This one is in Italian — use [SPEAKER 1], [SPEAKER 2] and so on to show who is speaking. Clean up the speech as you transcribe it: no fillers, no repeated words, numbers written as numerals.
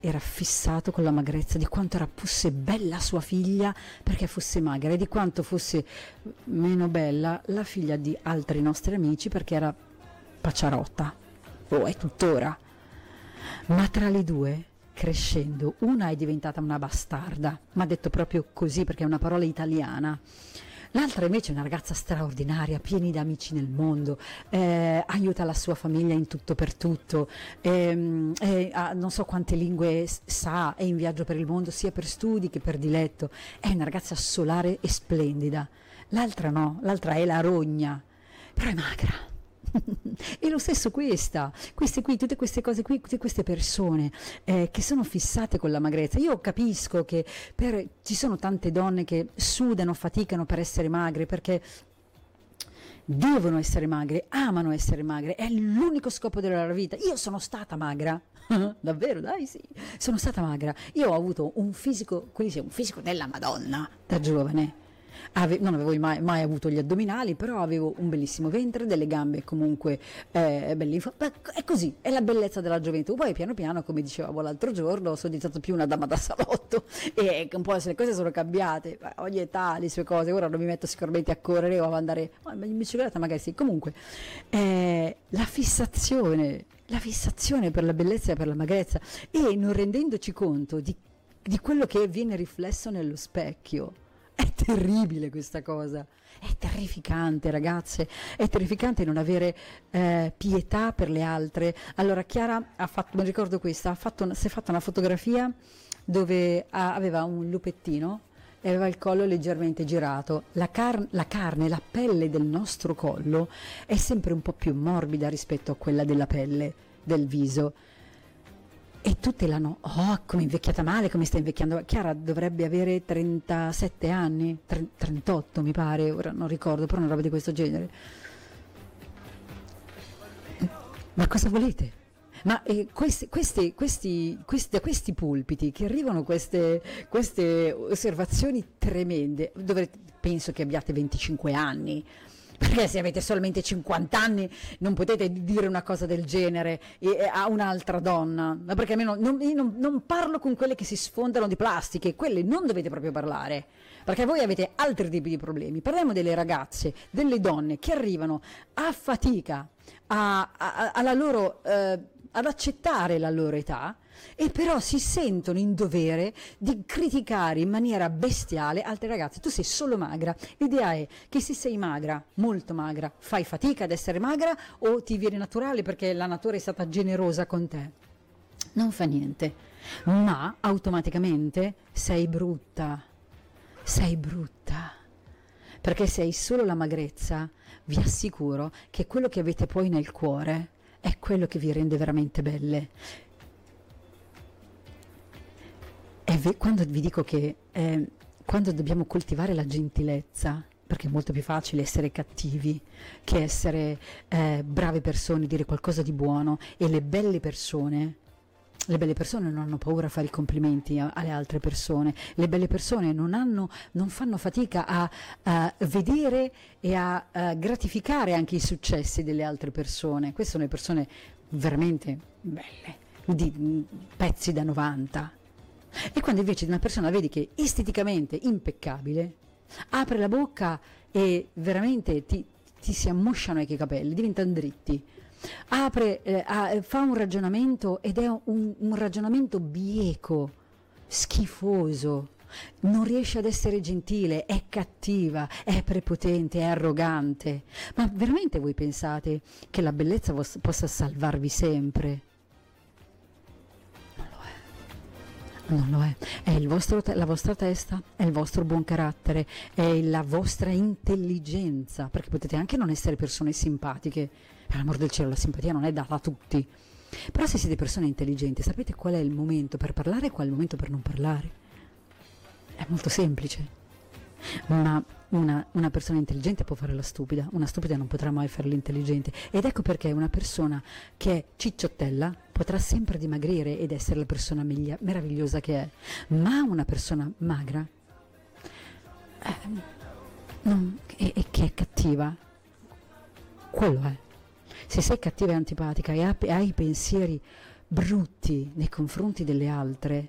[SPEAKER 1] era fissato con la magrezza, di quanto fosse bella sua figlia perché fosse magra e di quanto fosse meno bella la figlia di altri nostri amici perché era pacciarotta, o è tuttora. Ma tra le due, crescendo, una è diventata una bastarda, ma detto proprio così perché è una parola italiana. L'altra invece è una ragazza straordinaria, piena di amici nel mondo, aiuta la sua famiglia in tutto per tutto, non so quante lingue sa, è in viaggio per il mondo sia per studi che per diletto, è una ragazza solare e splendida. L'altra no, l'altra è la rogna, però è magra. E lo stesso queste qui, tutte queste cose qui, tutte queste persone che sono fissate con la magrezza. Io capisco che ci sono tante donne che sudano, faticano per essere magre perché devono essere magre, amano essere magre, è l'unico scopo della loro vita. Io sono stata magra, davvero, dai, sì, sono stata magra. Io ho avuto un fisico, quindi sì, un fisico della Madonna da giovane. Non avevo mai avuto gli addominali, però avevo un bellissimo ventre, delle gambe comunque belli. È così, è la bellezza della gioventù. Poi piano piano, come dicevamo l'altro giorno, sono diventata più una dama da salotto e un po' le cose sono cambiate. Ogni età ha le sue cose. Ora non mi metto sicuramente a correre o a andare in bicicletta, magari sì. Comunque la fissazione per la bellezza e per la magrezza, e non rendendoci conto di quello che viene riflesso nello specchio. È terribile questa cosa, è terrificante, ragazze, è terrificante non avere pietà per le altre. Allora Chiara ha fatto, mi ricordo questa, si è fatta una fotografia dove aveva un lupettino e aveva il collo leggermente girato. La carne, la pelle del nostro collo è sempre un po' più morbida rispetto a quella della pelle del viso. E tutte l'hanno, come invecchiata male, come sta invecchiando. Chiara dovrebbe avere 37 anni, 38 mi pare, ora non ricordo, però una roba di questo genere. Ma cosa volete? Ma da questi pulpiti che arrivano queste osservazioni tremende, penso che abbiate 25 anni. Perché se avete solamente 50 anni non potete dire una cosa del genere a un'altra donna? Ma perché almeno non parlo con quelle che si sfondano di plastiche, quelle non dovete proprio parlare, perché voi avete altri tipi di problemi. Parliamo delle ragazze, delle donne che arrivano a fatica alla loro, ad accettare la loro età, e però si sentono in dovere di criticare in maniera bestiale altre ragazze. Tu sei solo magra, l'idea è che se sei magra, molto magra, fai fatica ad essere magra o ti viene naturale perché la natura è stata generosa con te. Non fa niente, ma automaticamente sei brutta, perché se hai solo la magrezza, vi assicuro che quello che avete poi nel cuore è quello che vi rende veramente belle. Quando vi dico che quando dobbiamo coltivare la gentilezza, perché è molto più facile essere cattivi che essere brave persone, dire qualcosa di buono, e le belle persone non hanno paura a fare i complimenti alle altre persone, le belle persone non fanno fatica a vedere e a gratificare anche i successi delle altre persone. Queste sono le persone veramente belle, di pezzi da 90. E quando invece di una persona vedi che è esteticamente impeccabile, apre la bocca e veramente ti si ammosciano anche i capelli, diventano dritti, fa un ragionamento ed è un ragionamento bieco, schifoso, non riesce ad essere gentile, è cattiva, è prepotente, è arrogante. Ma veramente voi pensate che la bellezza possa salvarvi sempre? Non lo è, è la vostra testa, è il vostro buon carattere, è la vostra intelligenza, perché potete anche non essere persone simpatiche, per l'amor del cielo la simpatia non è data a tutti, però se siete persone intelligenti sapete qual è il momento per parlare e qual è il momento per non parlare, è molto semplice. Ma una persona intelligente può fare la stupida, una stupida non potrà mai fare l'intelligente, ed ecco perché una persona che è cicciottella potrà sempre dimagrire ed essere la persona meravigliosa che è, ma una persona magra e che è cattiva, quello è. Se sei cattiva e antipatica e hai pensieri brutti nei confronti delle altre,